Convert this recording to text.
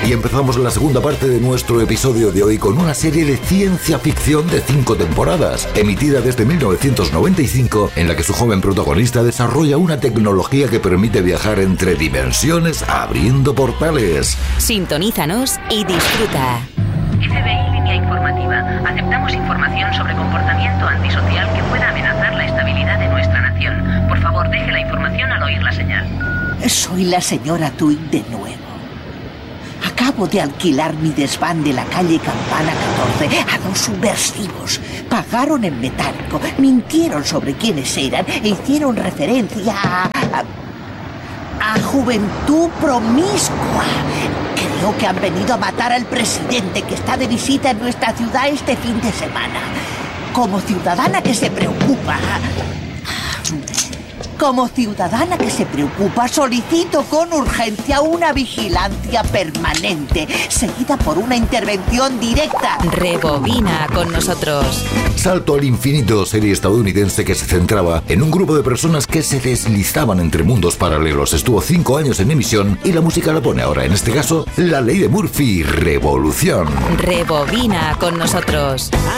Y empezamos la segunda parte de nuestro episodio de hoy con una serie de ciencia ficción de 5 temporadas, emitida desde 1995, en la que su joven protagonista desarrolla una tecnología que permite viajar entre dimensiones abriendo portales. Sintonízanos y disfruta. FBI, línea informativa. Aceptamos información sobre comportamiento antisocial que pueda amenazar la estabilidad de nuestra nación. Por favor, deje la información al oír la señal. Soy la señora Twig de nuevo. Acabo de alquilar mi desván de la calle Campana 14 a 2 subversivos. Pagaron en metálico, mintieron sobre quiénes eran e hicieron referencia a juventud promiscua. Creo que han venido a matar al presidente que está de visita en nuestra ciudad este fin de semana. Como ciudadana que se preocupa, solicito con urgencia una vigilancia permanente, seguida por una intervención directa. Rebobina con nosotros. Salto al infinito, serie estadounidense que se centraba en un grupo de personas que se deslizaban entre mundos paralelos. Estuvo 5 años en emisión y la música la pone ahora, en este caso, La Ley de Murphy, Revolución. Rebobina con nosotros.